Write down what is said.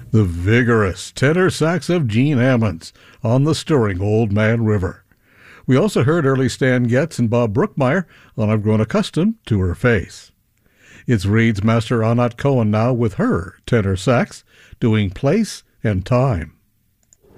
The vigorous tenor sax of Gene Ammons on the stirring Old Man River. We also heard early Stan Getz and Bob Brookmeyer on I've Grown Accustomed to Her Face. It's Reed's master Anat Cohen now with her tenor sax doing Place and Time.